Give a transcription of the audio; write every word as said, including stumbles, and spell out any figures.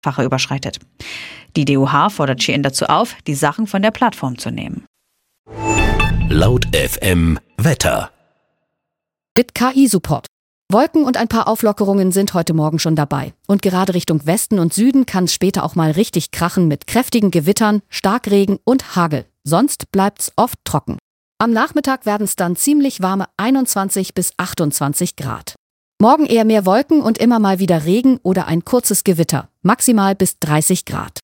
Fache überschreitet. Die D U H fordert Shein dazu auf, die Sachen von der Plattform zu nehmen. Laut F M Wetter. Mit K I-Support. Wolken und ein paar Auflockerungen sind heute Morgen schon dabei. Und gerade Richtung Westen und Süden kann es später auch mal richtig krachen mit kräftigen Gewittern, Starkregen und Hagel. Sonst bleibt's oft trocken. Am Nachmittag werden es dann ziemlich warme einundzwanzig bis achtundzwanzig Grad. Morgen eher mehr Wolken und immer mal wieder Regen oder ein kurzes Gewitter, maximal bis dreißig Grad.